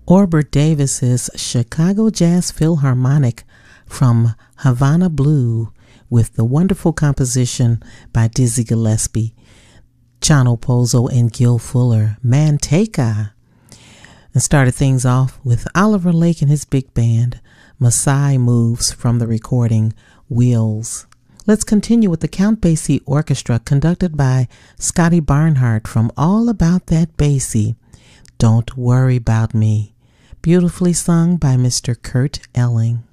Orbert Davis's Chicago Jazz Philharmonic from Havana Blue with the wonderful composition by Dizzy Gillespie, Chano Pozo, and Gil Fuller, Manteca. And started things off with Oliver Lake and his big band, Maasai Moves from the recording Wheels. Let's continue with the Count Basie Orchestra conducted by Scotty Barnhart from All About That Basie, Don't Worry About Me, beautifully sung by Mr. Kurt Elling.